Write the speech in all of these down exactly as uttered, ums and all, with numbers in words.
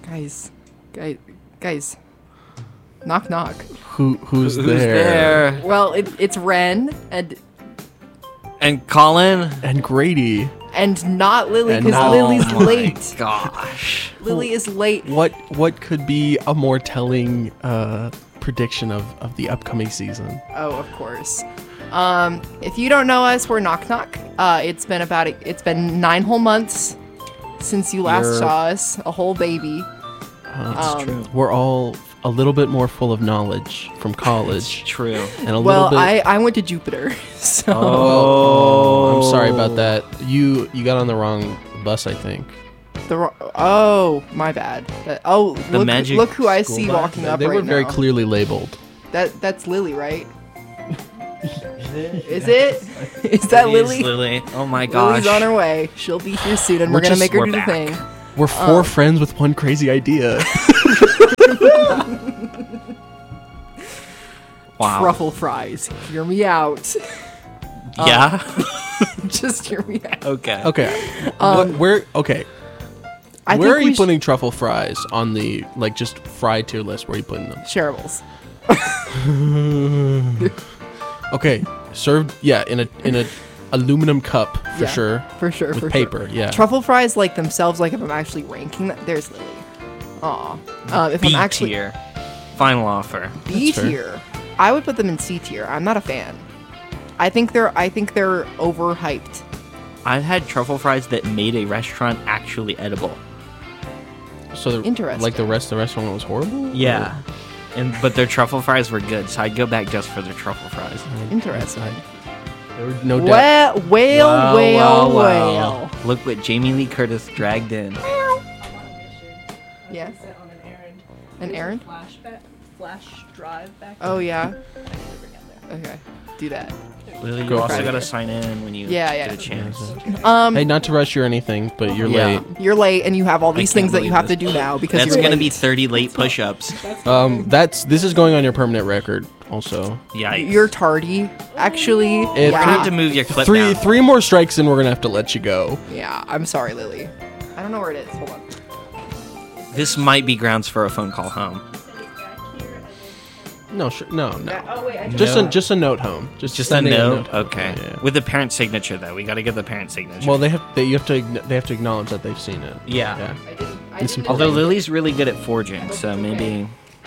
Guys, guys, guys. Knock, knock. Who who's, Who's there? there? Well, it, it's Ren and And Colin? And Grady. and not Lily And because not- Lily's Oh my late. Gosh. Lily is late. What what could be a more telling uh, prediction of, of the upcoming season? Oh, of course. Um, if you don't know us, we're Knock Knock. Uh, it's been about a, it's been nine whole months since you last You're- saw us, a whole baby. Uh, Um, True. we're all a little bit more full of knowledge from college, True. and a Well, little bit. I, I went to Jupiter, so Oh, I'm sorry about that. You you got on the wrong bus, I think. the ro- oh my bad. That, oh, The look, magic look who I school see bus? walking up They right were very now. clearly labeled. That that's Lily, right? Is it? Is that It is Lily? Lily. Oh my gosh. Lily's on her way. She'll be here soon, and we're, We're gonna just- make her we're do back. the thing. We're four Um, friends with one crazy idea. Wow. Truffle fries. Hear me out. Yeah. Just hear me out. okay. Okay. Um, what, where? Okay. I Where think are we you sh- putting truffle fries on the like just fry tier list? Where are you putting them? Shareables. Okay, served. Yeah, in a in a aluminum cup for Yeah, sure. For sure. With for paper. Sure. Yeah. Truffle fries like themselves. Like if I'm actually ranking that, there's Lily. Aw. Uh, if B I'm actually tier. Final offer. B That's fair. tier, I would put them in C tier. I'm not a fan. I think they're I think they're overhyped. I've had truffle fries that made a restaurant actually edible. So the, Interesting. like the rest of the restaurant was horrible. Yeah. And but their truffle fries were good, so I'd go back just for their truffle fries. Or- Interesting. There were no doubt. Well, whale, whale, whale. Look what Jamie Lee Curtis dragged in. Yes. On an errand. An errand? Flash, back, flash drive back. Oh yeah. I can bring out there. Okay. Do that. Lily, you Go also for it. gotta sign in when you Yeah, yeah. get a chance. Um, Hey, not to rush you or anything, but you're Yeah. late. you're late, and you have all these can't things that you believe have to this. do now because That's you're gonna late. be thirty late push-ups. Um, that's this is going on your permanent record. Also, Yikes. You're tardy, actually. If- We're gonna have yeah. to move your clip three down. three more strikes and we're gonna have to let you go. Yeah, I'm sorry, Lily. I don't know where it is. Hold on. This might be grounds for a phone call home. No, sure, no, no. Oh wait, I Just No. a just a note home. Just Just a sending note? home. Okay. Yeah, yeah. With the parent signature, though. We gotta get the parent signature. Well, they have they you have to ign- they have to acknowledge that they've seen it. yeah. Yeah. I didn't. I It's didn't Although know. Lily's really good at forging, so maybe...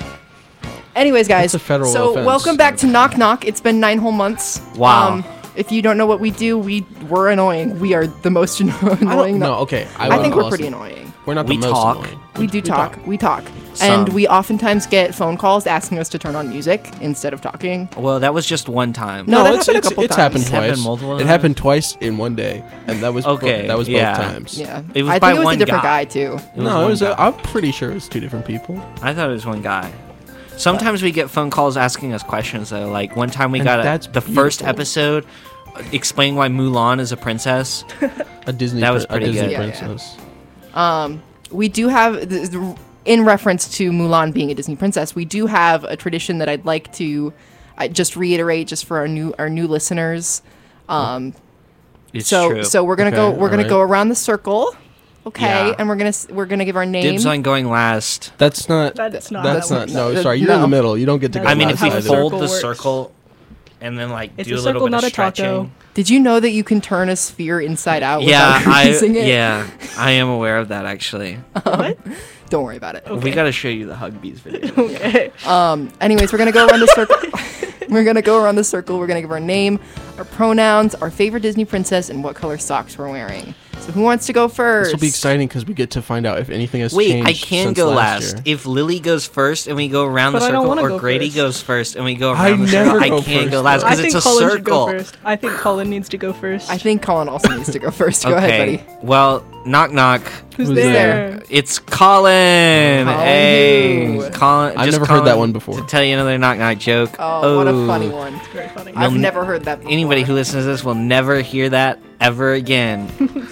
Anyways, guys. That's a federal so offense. welcome back to Knock Knock. It's been nine whole months. Wow. Um, if you don't know what we do, we we're annoying. We are the most anno- I annoying. don't, no, okay. I, wouldn't think call we're us pretty an- annoying. We're not We the most talk. annoying. We do talk. We talk. Some. And we oftentimes get phone calls asking us to turn on music instead of talking. Well, that was just one time. No, No, that it's, happened a it's, couple it's times. happened It's twice. happened multiple it times? happened twice in one day, and that was bo- Okay, that was yeah. both times. Yeah. It was I by think it was one a different guy. guy, too. It was No, one it was. A, guy. I'm pretty sure it was two different people. I thought it was one guy. Sometimes we get phone calls asking us questions, though. Like, one time we And got a, that's the first beautiful. episode uh, explaining why Mulan is a princess. A Disney. That was prin- pretty a Disney good. Yeah, yeah. princess. Um, we do have, th- th- in reference to Mulan being a Disney princess, we do have a tradition that I'd like to uh, just reiterate, just for our new our new listeners. Um, It's so true. so we're gonna Okay, go we're gonna alright. go around the circle, okay, Yeah. and we're gonna s- we're gonna give our name. Dibs on going last. That's not. That's not. That's how not. it No, works. sorry. You're in No. the middle. You don't get to go. That's I mean, not if last we how either. the fold circle the works. circle and then, like, It's do a a little circle, bit not of a taco. stretching. Did you know that you can turn a sphere inside out Yeah, without I using it? yeah, I am aware of that, actually. What? Don't worry about it. We gotta show you the Hug Bees video. Okay. Um, anyways, we're gonna go around the circle. We're gonna go around the circle. We're gonna give our name, our pronouns, our favorite Disney princess, and what color socks we're wearing. So who wants to go first? This will be exciting because we get to find out if anything has Wait, changed. I can since go last. last. year. If Lily goes first and we go around But the I don't circle, wanna or go Grady first. goes first and we go I around the never circle, I go can't go first, last though. I because think it's a Colin circle. should go first. I think Colin needs to go first. I think Colin also needs to go first. Go okay. ahead, buddy. Well, knock knock. Who's, Who's there? there? It's Colin. Colin hey, who? Colin. I've just never heard that Colin one before. To tell you another knock knock joke. Oh, what a funny one. Very funny. I've You'll- never heard that before. Anybody who listens to this will never hear that ever again,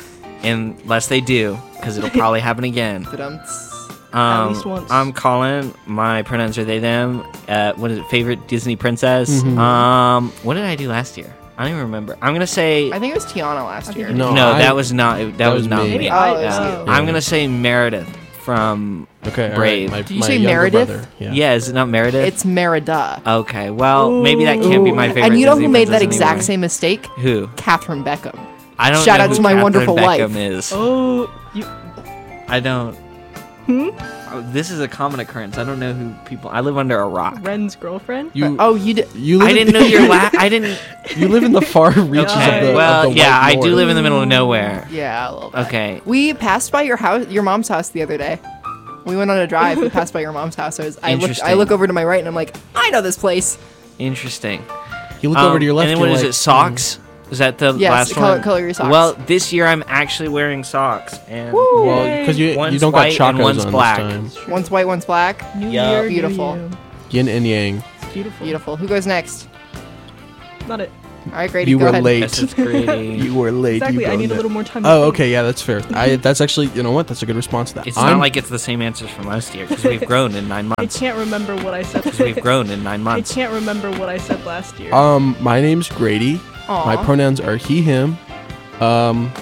unless they do, because it'll probably happen again. Ba-dum-ts. Um, least once. I'm Colin. My pronouns are they, them. Uh, what is it? Favorite Disney princess? Mhm. Um, what did I do last year? I don't even remember. I'm gonna say I think it was Tiana last I think year. it No, no. I- that was not. That, that was, was not me. me. Maybe I Oh, was yeah. too. Yeah. I'm gonna say Meredith from Okay, all right, Brave. my, Did you my say younger Meredith? brother, Yeah. Yeah, is it not Meredith? It's Merida. Okay, well, maybe that can't be my favorite. And you know Disney who made that princess exact anymore. same mistake? Who? Catherine Beckham. I don't Shout know out who to my Catherine wonderful Beckham wife. is. Oh, you. I don't. Hmm? Oh, this is a common occurrence. I don't know who people. I live under a rock. Ren's girlfriend? You, Oh, you did. you live I in- didn't know your la- I didn't. You live in the far reaches Okay, of the. well, of the yeah, white I do north. live in the middle of nowhere. Yeah, a little bit. Okay. We passed by your house, your mom's house the other day. We went on a drive. We passed by your mom's house. I was, I look, I Interesting. look over to my right and I'm like, I know this place. Interesting. You look Um, over to your left. And then you're what is like, it? Socks? Is that the Yes, last color- one? color your socks. Well, this year I'm actually wearing socks, and Woo! Well, because you, you One's don't got white and chakras one's on black. this time. One's white, one's black. New Yeah. year, new Beautiful. you. Yin and yang. It's beautiful. Beautiful. Who goes next? Not it. All right, Grady, You go were ahead. late. Yes, it's Grady. You were late. Exactly. You I need boned a it. little more time. to Oh, think. okay, yeah, that's fair. I that's actually, you know what? That's a good response to that. It's I'm, not like it's the same answers from last year because we've grown in nine I months. can't remember what I said. Because we've grown in nine I months. can't remember what I said last year. Um, my name's Grady. Aw. My pronouns are he, him. Um,